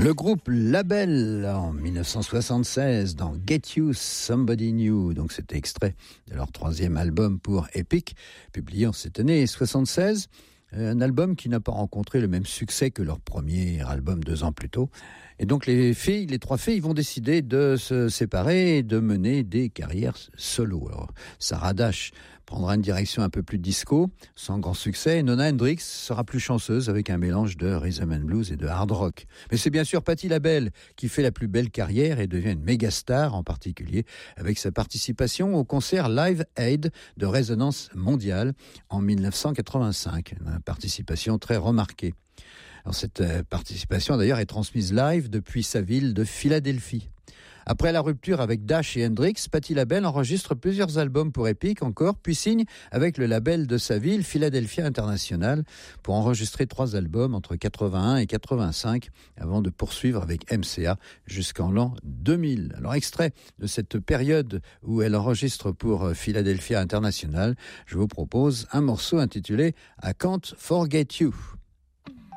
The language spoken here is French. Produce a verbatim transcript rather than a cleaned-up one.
Le groupe Label, en dix-neuf cent soixante-seize, dans Get You Somebody New, donc c'était extrait de leur troisième album pour Epic, publié en cette année soixante-seize. Un album qui n'a pas rencontré le même succès que leur premier album deux ans plus tôt. Et donc les filles, les trois filles vont décider de se séparer et de mener des carrières solo. Alors, Sarah Dash prendra une direction un peu plus disco, sans grand succès. Et Nona Hendrix sera plus chanceuse avec un mélange de rhythm and blues et de hard rock. Mais c'est bien sûr Patti LaBelle qui fait la plus belle carrière et devient une méga star, en particulier avec sa participation au concert Live Aid de Résonance Mondiale en dix-neuf cent quatre-vingt-cinq. Une participation très remarquée. Alors cette participation d'ailleurs est transmise live depuis sa ville de Philadelphie. Après la rupture avec Dash et Hendrix, Patti LaBelle enregistre plusieurs albums pour Epic encore, puis signe avec le label de sa ville, Philadelphia International, pour enregistrer trois albums entre quatre-vingt-un et quatre-vingt-cinq, avant de poursuivre avec M C A jusqu'en l'an deux mille. Alors extrait de cette période où elle enregistre pour Philadelphia International, je vous propose un morceau intitulé I Can't Forget You.